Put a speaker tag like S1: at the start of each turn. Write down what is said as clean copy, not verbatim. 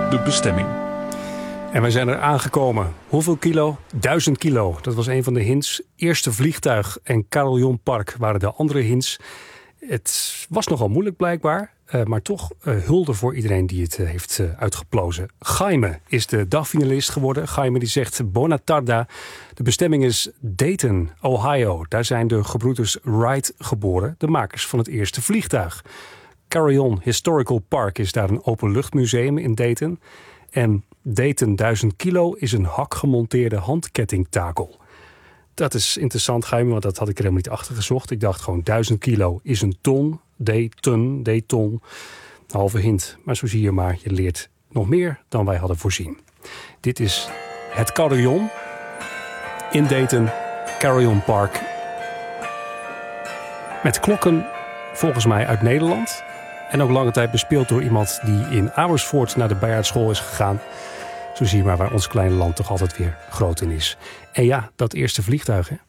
S1: de bestemming.
S2: En wij zijn er aangekomen. Hoeveel kilo? 1000 kilo. Dat was een van de hints. Eerste vliegtuig en Carillon-park waren de andere hints. Het was nogal moeilijk blijkbaar. Maar toch hulde voor iedereen die het heeft uitgeplozen. Jaime is de dagfinalist geworden. Jaime die zegt Bona tarda. De bestemming is Dayton, Ohio. Daar zijn de gebroeders Wright geboren. De makers van het eerste vliegtuig. Carillon Historical Park is daar een openluchtmuseum in Dayton. En Dayton 1000 kilo is een hakgemonteerde handkettingtakel. Dat is interessant, Jaime, want dat had ik er helemaal niet achter gezocht. Ik dacht gewoon 1000 kilo is een ton. Dayton. Halve hint. Maar zo zie je maar, je leert nog meer dan wij hadden voorzien. Dit is het Carillon in Dayton, Carillon Park. Met klokken volgens mij uit Nederland. En ook lange tijd bespeeld door iemand die in Amersfoort naar de Bayardschool is gegaan. Zo zie je maar waar ons kleine land toch altijd weer groot in is. En ja, dat eerste vliegtuig, hè?